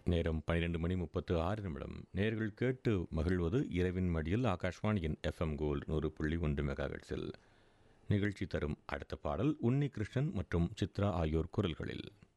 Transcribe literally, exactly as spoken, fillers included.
நேரம் பன்னிரண்டு மணி முப்பத்து ஆறு நிமிடம். நேர்கள் கேட்டு மகிழ்வது இரவின் மடியில் ஆகாஷ்வாணியின் எஃப்எம் கோல்ட் நூறு புள்ளி ஒன்று மெகாஹெர்ட்ஸில். நிகழ்ச்சி தரும் அடுத்த பாடல் உன்னி கிருஷ்ணன் மற்றும் சித்ரா ஆகியோர் குரல்களில்.